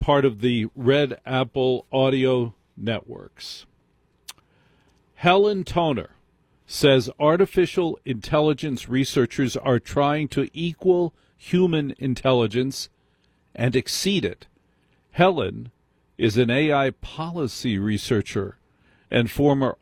part of the Red Apple Audio Networks. Helen Toner says artificial intelligence researchers are trying to equal human intelligence and exceed it. Helen is an AI policy researcher and former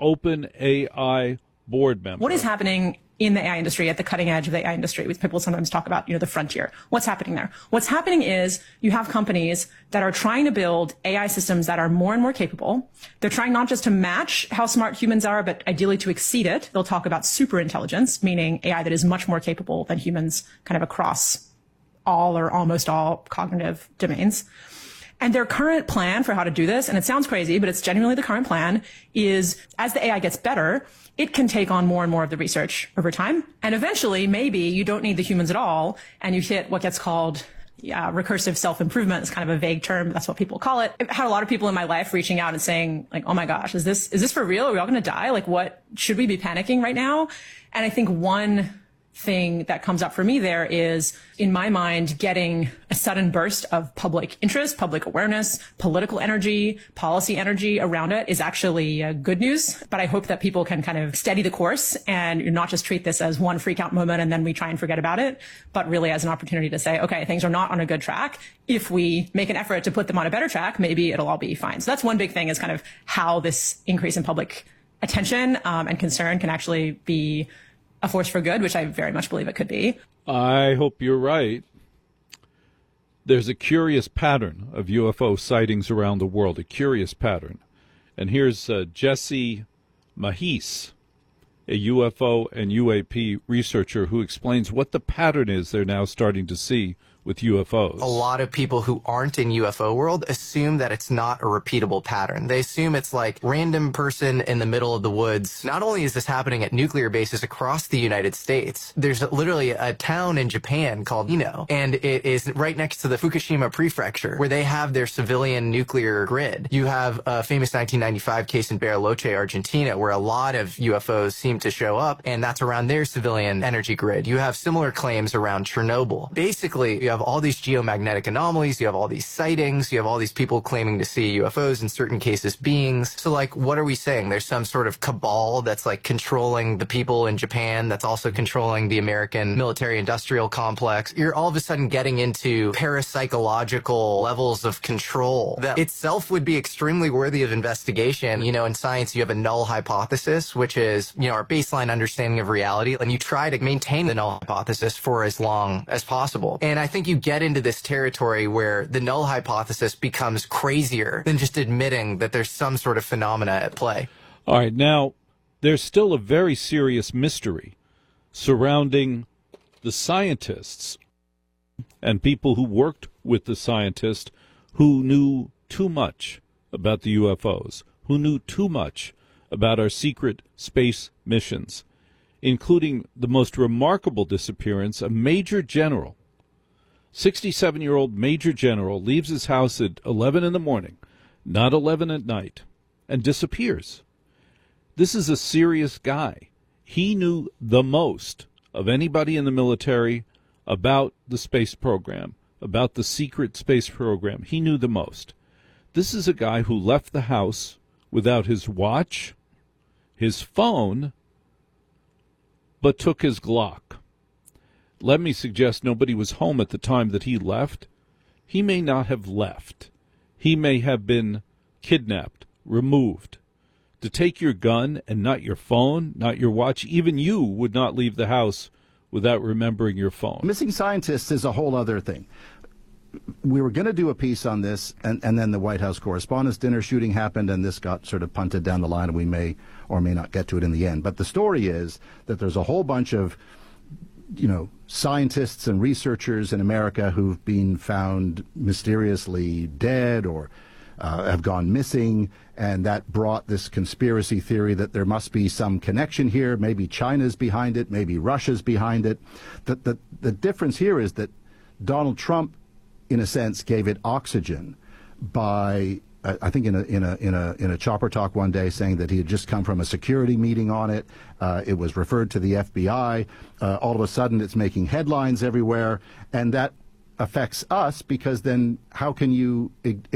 OpenAI board member. What is happening in the AI industry, at the cutting edge of the AI industry? With people sometimes talk about, the frontier. What's happening there? What's happening is you have companies that are trying to build AI systems that are more and more capable. They're trying not just to match how smart humans are, but ideally to exceed it. They'll talk about super intelligence, meaning AI that is much more capable than humans kind of across all or almost all cognitive domains. And their current plan for how to do this, and it sounds crazy, but it's genuinely the current plan, is as the AI gets better, it can take on more and more of the research over time. And eventually, maybe you don't need the humans at all, and you hit what gets called recursive self-improvement. It's kind of a vague term. That's what people call it. I've had a lot of people in my life reaching out and saying, like, oh my gosh, is this for real? Are we all going to die? Like, what should we be panicking right now? And I think one thing that comes up for me there is, in my mind, getting a sudden burst of public interest, public awareness, political energy, policy energy around it is actually good news. But I hope that people can kind of steady the course and not just treat this as one freak out moment and then we try and forget about it, but really as an opportunity to say, okay, things are not on a good track. If we make an effort to put them on a better track, maybe it'll all be fine. So that's one big thing, is kind of how this increase in public attention and concern can actually be a force for good, which I very much believe it could be. I hope you're right. There's a curious pattern of UFO sightings around the world, a curious pattern. And here's Jesse Mahis, a UFO and UAP researcher, who explains what the pattern is they're now starting to see with UFOs. A lot of people who aren't in UFO world assume that it's not a repeatable pattern. They assume it's like random person in the middle of the woods. Not only is this happening at nuclear bases across the United States, there's literally a town in Japan called Ino, and it is right next to the Fukushima prefecture where they have their civilian nuclear grid. You have a famous 1995 case in Bariloche, Argentina, where a lot of UFOs seem to show up, and that's around their civilian energy grid. You have similar claims around Chernobyl. Basically, you have all these geomagnetic anomalies, you have all these sightings, you have all these people claiming to see UFOs, in certain cases beings. So like, what are we saying? There's some sort of cabal that's like controlling the people in Japan, that's also controlling the American military-industrial complex. You're all of a sudden getting into parapsychological levels of control that itself would be extremely worthy of investigation. In science, you have a null hypothesis, which is, our baseline understanding of reality, and you try to maintain the null hypothesis for as long as possible. And I think you get into this territory where the null hypothesis becomes crazier than just admitting that there's some sort of phenomena at play. All right, now, there's still a very serious mystery surrounding the scientists and people who worked with the scientists who knew too much about the UFOs, who knew too much about our secret space missions, including the most remarkable disappearance, a major general, 67-year-old Major General, leaves his house at 11 in the morning, not 11 at night, and disappears. This is a serious guy. He knew the most of anybody in the military about the space program, about the secret space program. He knew the most. This is a guy who left the house without his watch, his phone, but took his Glock. Let me suggest nobody was home at the time that he left. He may not have left. He may have been kidnapped, removed. To take your gun and not your phone, not your watch, even you would not leave the house without remembering your phone. Missing scientists is a whole other thing. We were going to do a piece on this, and then the White House Correspondents' Dinner shooting happened, and this got sort of punted down the line, and we may or may not get to it in the end. But the story is that there's a whole bunch of scientists and researchers in America who've been found mysteriously dead or have gone missing, and that brought this conspiracy theory that there must be some connection here. Maybe China's behind it, maybe Russia's behind it. The difference here is that Donald Trump, in a sense, gave it oxygen by I think in a chopper talk one day saying that he had just come from a security meeting on it. It was referred to the FBI. All of a sudden, it's making headlines everywhere, and that affects us because then how can you